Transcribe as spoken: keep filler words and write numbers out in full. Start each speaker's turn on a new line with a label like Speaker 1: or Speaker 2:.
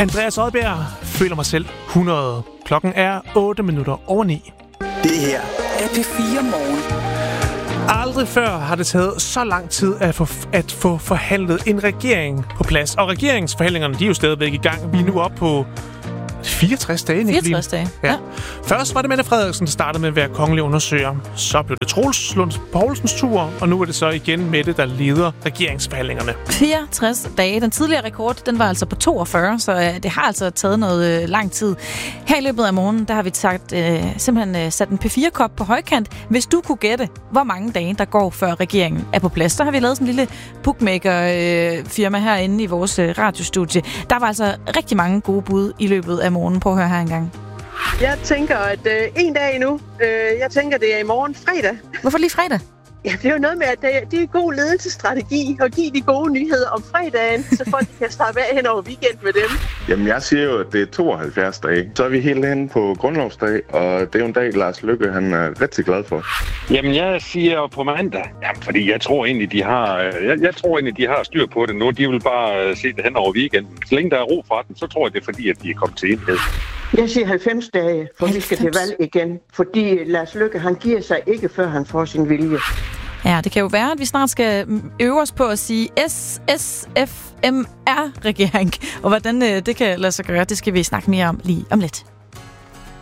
Speaker 1: Andreas Odbjerg føler mig selv hundrede. Klokken er otte minutter over ni.
Speaker 2: Det her er P fire Morgen.
Speaker 1: Aldrig før har det taget så lang tid at få, at få forhandlet en regering på plads. Og regeringsforhandlingerne, de er jo stadigvæk i gang. Vi er nu oppe på fireogtres dage, Nicoline.
Speaker 3: fireogtres dage,
Speaker 1: ja.
Speaker 3: ja.
Speaker 1: Først var det Mette Frederiksen, der startede med at være kongelig undersøger. Så blev det Troels Lund Poulsens tur, og nu er det så igen Mette, der leder regeringsforhandlingerne.
Speaker 3: fireogtres dage. Den tidligere rekord, den var altså på toogfyrre, så øh, det har altså taget noget øh, lang tid. Her i løbet af morgenen, der har vi sagt, øh, simpelthen øh, sat en P fire kop på højkant. Hvis du kunne gætte, hvor mange dage der går, før regeringen er på plads, så har vi lavet sådan en lille bookmaker-firma øh, herinde i vores øh, radiostudie. Der var altså rigtig mange gode bud i løbet af morgenen. Prøv at høre her engang.
Speaker 4: Jeg tænker, at øh, en dag endnu. Øh, jeg tænker, det er i morgen fredag.
Speaker 3: Hvorfor lige fredag?
Speaker 4: Ja, det er jo noget med, at det, det er god ledelsesstrategi at give de gode nyheder om fredagen, så folk kan slappe af hen over weekend med dem.
Speaker 5: Jamen, jeg siger jo, at det er tooghalvfjerds dage. Så er vi helt hen på grundlovsdag, og det er jo en dag, Lars Løkke han er rigtig glad for.
Speaker 6: Jamen, jeg siger på mandag. Jamen, fordi jeg tror egentlig, de har, jeg, jeg tror egentlig, de har styr på det nu. De vil bare se det hen over weekenden. Så længe der er ro fra den, så tror jeg, det er fordi, at de er kommet til enhed.
Speaker 4: Jeg siger halvfems dage, for halvfems. Vi skal til valg igen. Fordi Lars Løkke, han giver sig ikke, før han får sin vilje.
Speaker 3: Ja, det kan jo være, at vi snart skal øve os på at sige S S F M R-regering. Og hvordan det kan lade sig gøre, det skal vi snakke mere om lige om lidt.